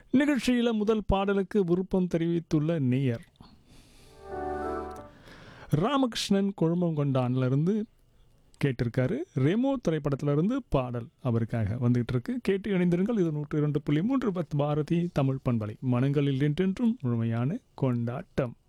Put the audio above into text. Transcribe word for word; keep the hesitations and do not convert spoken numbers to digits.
நிகழ்ச்சியில் முதல் பாடலுக்கு விருப்பம் தெரிவித்துள்ள நேயர் ராமகிருஷ்ணன் கொழுமங்கொண்டான்லேருந்து கேட்டிருக்காரு. ரெமோ திரைப்படத்திலிருந்து பாடல் அவருக்காக வந்துகிட்டு இருக்கு. கேட்டு இணைந்திருங்கள். இது நூற்று இரண்டு புள்ளி மூன்று பத்து பாரதி தமிழ் பண்பலை மனங்களில் என்றென்றும் முழுமையான கொண்டாட்டம்.